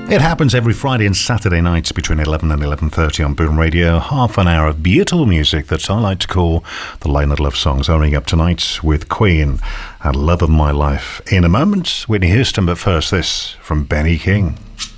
It happens every Friday and Saturday nights between 11 and 11:30 on Boom Radio. Half an hour of beautiful music that I like to call the Late Love Songs. Opening up tonight with Queen and Love of My Life. In a moment, Whitney Houston, but first this from Benny King.